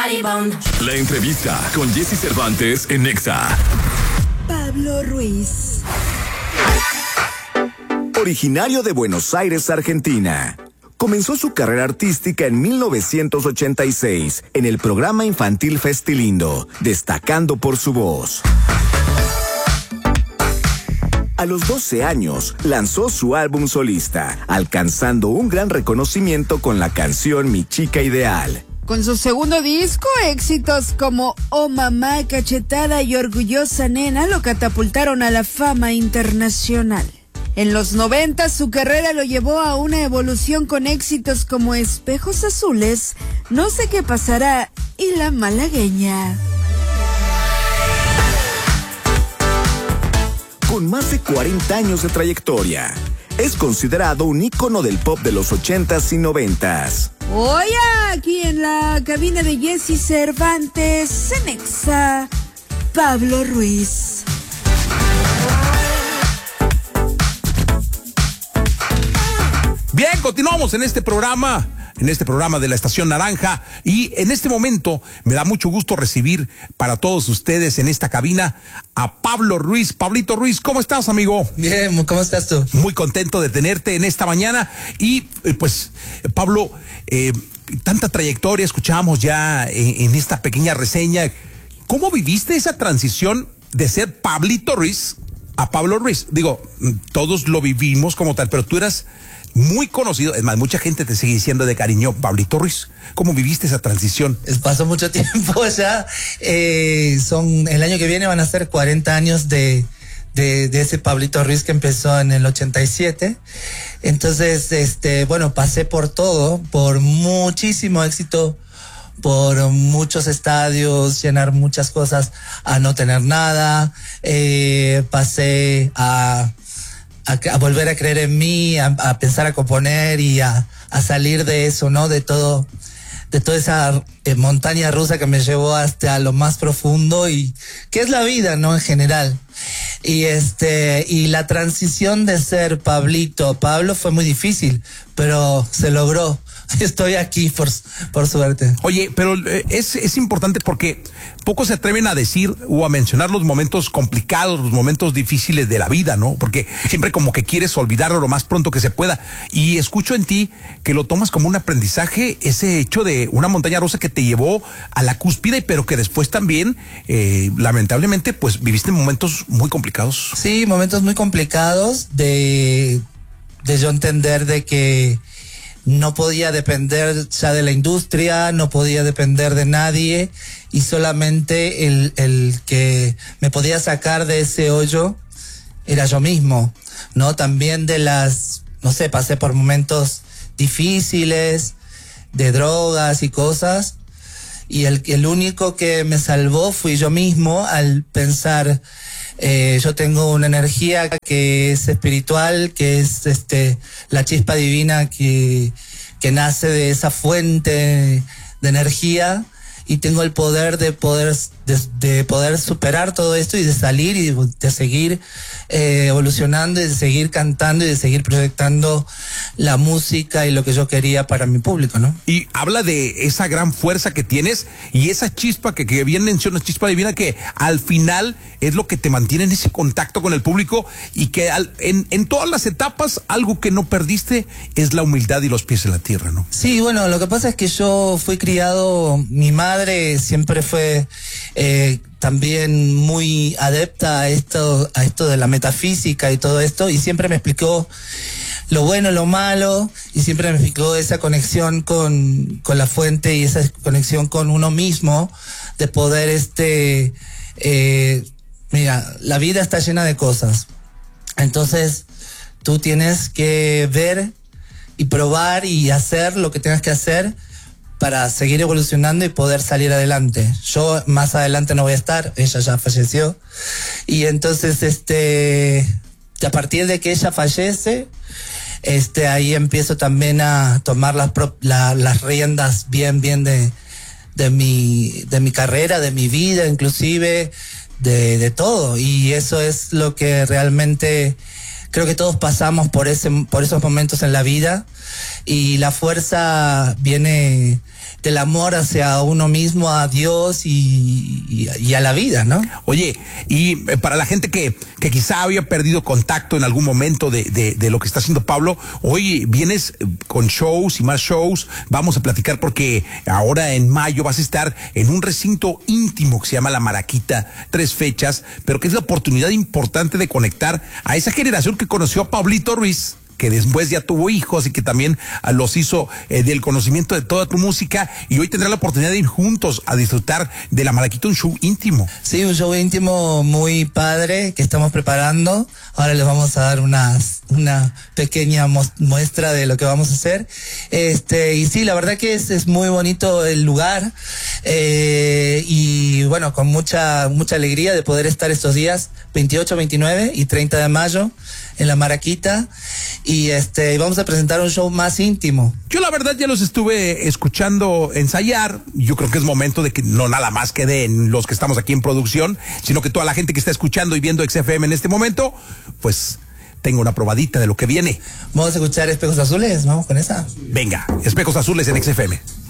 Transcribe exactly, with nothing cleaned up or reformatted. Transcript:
La entrevista con Jessy Cervantes en Nexa. Pablo Ruiz. Originario de Buenos Aires, Argentina. Comenzó su carrera artística en mil novecientos ochenta y seis en el programa infantil Festilindo, destacando por su voz. A los doce años, lanzó su álbum solista, alcanzando un gran reconocimiento con la canción Mi Chica Ideal. Con su segundo disco, éxitos como Oh Mamá, Cachetada y Orgullosa Nena lo catapultaron a la fama internacional. En los noventa, su carrera lo llevó a una evolución con éxitos como Espejos Azules, No sé qué pasará y La Malagueña. Con más de cuarenta años de trayectoria, es considerado un ícono del pop de los ochentas y noventas. Hoy aquí en la cabina de Jessy Cervantes, en Nexa, Pablo Ruiz. Bien, continuamos en este programa, en este programa de la Estación Naranja, y en este momento me da mucho gusto recibir para todos ustedes en esta cabina a Pablo Ruiz. Pablito Ruiz, ¿cómo estás, amigo? Bien, ¿cómo estás tú? Muy contento de tenerte en esta mañana y eh, pues, Pablo, eh, tanta trayectoria escuchamos ya en, en esta pequeña reseña. ¿Cómo viviste esa transición de ser Pablito Ruiz a Pablo Ruiz? Digo, todos lo vivimos como tal, pero tú eras muy conocido, es más, mucha gente te sigue diciendo de cariño Pablito Ruiz. ¿Cómo viviste esa transición? Pasó mucho tiempo ya, eh, son, el año que viene van a ser cuarenta años de, de, de ese Pablito Ruiz que empezó en el ochenta y siete. Entonces, este, bueno, pasé por todo, por muchísimo éxito, por muchos estadios, llenar muchas cosas, a no tener nada, eh, pasé a... A, a volver a creer en mí, a, a pensar a componer y a, a salir de eso, ¿no? De todo, de toda esa eh, montaña rusa que me llevó hasta lo más profundo y que es la vida, ¿no? En general. Y este, y la transición de ser Pablito a Pablo fue muy difícil, pero se logró. Estoy aquí por, por suerte. Oye, pero es, es importante porque pocos se atreven a decir o a mencionar los momentos complicados, los momentos difíciles de la vida, ¿no? Porque siempre como que quieres olvidarlo lo más pronto que se pueda. Y escucho en ti que lo tomas como un aprendizaje, ese hecho de una montaña rusa que te llevó a la cúspide, pero que después también, eh, lamentablemente, pues viviste momentos muy complicados. Sí, momentos muy complicados de, de yo entender de que no podía depender ya de la industria, no podía depender de nadie y solamente el, el que me podía sacar de ese hoyo era yo mismo, ¿no? También de las, no sé, pasé por momentos difíciles, de drogas y cosas, y el, el único que me salvó fui yo mismo al pensar, eh, yo tengo una energía que es espiritual, que es este la chispa divina que, que nace de esa fuente de energía, y tengo el poder de poder de, de poder superar todo esto y de salir y de, de seguir eh, evolucionando y de seguir cantando y de seguir proyectando la música y lo que yo quería para mi público, ¿no? Y habla de esa gran fuerza que tienes y esa chispa que, que bien mencionas, chispa divina, que al final es lo que te mantiene en ese contacto con el público y que al, en, en todas las etapas algo que no perdiste es la humildad y los pies en la tierra, ¿no? Sí, bueno, lo que pasa es que yo fui criado, mi madre siempre fue eh, también muy adepta a esto, a esto de la metafísica y todo esto, y siempre me explicó lo bueno, lo malo, y siempre me explicó esa conexión con, con la fuente y esa conexión con uno mismo, de poder, este, eh, mira, la vida está llena de cosas, entonces tú tienes que ver y probar y hacer lo que tengas que hacer para seguir evolucionando y poder salir adelante. Yo más adelante no voy a estar, ella ya falleció, y entonces este a partir de que ella fallece, este ahí empiezo también a tomar las la, las riendas bien bien de de mi de mi carrera, de mi vida, inclusive de de todo, y eso es lo que realmente creo que todos pasamos por ese por esos momentos en la vida, y la fuerza viene del amor hacia uno mismo, a Dios y, y, y a la vida, ¿no? Oye, y eh, para la gente que, que quizá había perdido contacto en algún momento de, de, de lo que está haciendo Pablo, hoy vienes con shows y más shows. Vamos a platicar porque ahora en mayo vas a estar en un recinto íntimo que se llama La Maraquita, tres fechas, pero que es la oportunidad importante de conectar a esa generación que conoció a Pablito Ruiz, que después ya tuvo hijos y que también uh, los hizo eh, del conocimiento de toda tu música, y hoy tendrá la oportunidad de ir juntos a disfrutar de La Maraquita, un show íntimo. Sí, un show íntimo muy padre que estamos preparando. Ahora les vamos a dar unas, una pequeña muestra de lo que vamos a hacer. Este, y sí, la verdad que es, es muy bonito el lugar, eh, y bueno, con mucha, mucha alegría de poder estar estos días, veintiocho, veintinueve y treinta de mayo, en La Maraquita. Y este, vamos a presentar un show más íntimo. Yo la verdad ya los estuve escuchando ensayar. Yo creo que es momento de que no nada más quede en los que estamos aquí en producción, sino que toda la gente que está escuchando y viendo X F M en este momento, pues tenga una probadita de lo que viene. Vamos a escuchar Espejos Azules, vamos con esa. Venga, Espejos Azules en X F M.